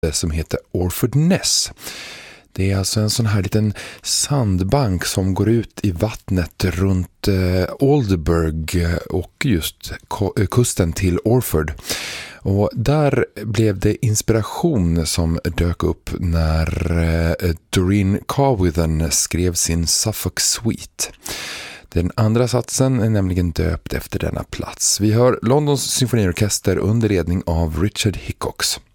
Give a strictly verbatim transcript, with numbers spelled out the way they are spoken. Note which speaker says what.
Speaker 1: som heter Orford Ness. Det är alltså en sån här liten sandbank som går ut i vattnet runt eh, Aldeburgh och just kusten till Orford. Och där blev det inspiration som dök upp när eh, Doreen Carwithen skrev sin Suffolk Suite. Den andra satsen är nämligen döpt efter denna plats. Vi hör Londons symfoniorkester under ledning av Richard Hickox.